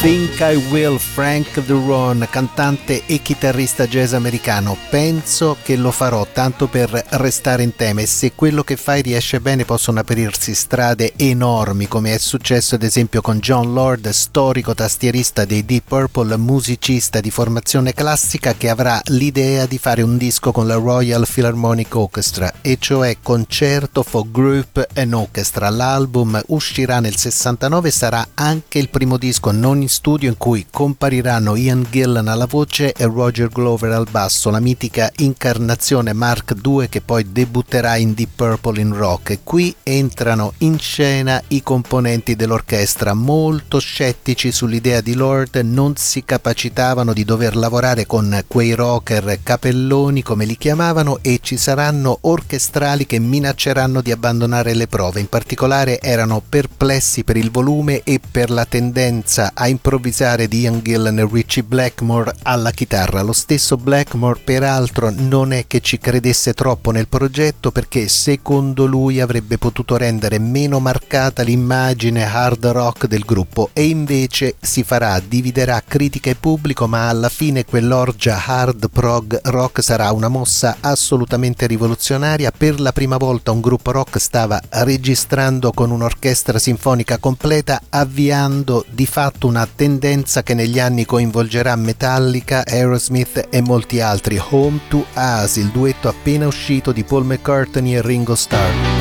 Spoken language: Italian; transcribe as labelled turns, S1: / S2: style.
S1: Think I Will, Frank Duron, cantante e chitarrista jazz americano. Penso che lo farò, tanto per restare in tema, e se quello che fai riesce bene possono aprirsi strade enormi, come è successo ad esempio con Jon Lord, storico tastierista dei Deep Purple, musicista di formazione classica, che avrà l'idea di fare un disco con la Royal Philharmonic Orchestra, e cioè Concerto for Group and Orchestra. L'album uscirà nel 69 e sarà anche il primo disco non in studio in cui compariranno Ian Gillan alla voce e Roger Glover al basso, la mitica incarnazione Mark II che poi debutterà in Deep Purple in rock. E qui entrano in scena i componenti dell'orchestra, molto scettici sull'idea di Lord, non si capacitavano di dover lavorare con quei rocker capelloni come li chiamavano, e ci saranno orchestrali che minacceranno di abbandonare le prove. In particolare erano perplessi per il volume e per la tendenza a improvvisare di Ian Gillan e Ritchie Blackmore alla chitarra. Lo stesso Blackmore peraltro non è che ci credesse troppo nel progetto, perché secondo lui avrebbe potuto rendere meno marcata l'immagine hard rock del gruppo, e invece si farà, dividerà critica e pubblico, ma alla fine quell'orgia hard prog rock sarà una mossa assolutamente rivoluzionaria. Per la prima volta un gruppo rock stava registrando con un'orchestra sinfonica completa, avviando di fatto una tendenza che negli anni coinvolgerà Metallica, Aerosmith e molti altri. Home to Us, il duetto appena uscito di Paul McCartney e Ringo Starr.